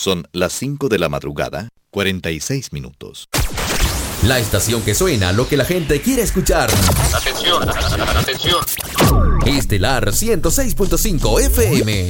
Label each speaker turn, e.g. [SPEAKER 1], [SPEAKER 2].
[SPEAKER 1] Son las 5 de la madrugada, 46 minutos.
[SPEAKER 2] La estación que suena lo que la gente quiere escuchar.
[SPEAKER 3] Atención, atención.
[SPEAKER 2] Estelar 106.5 FM.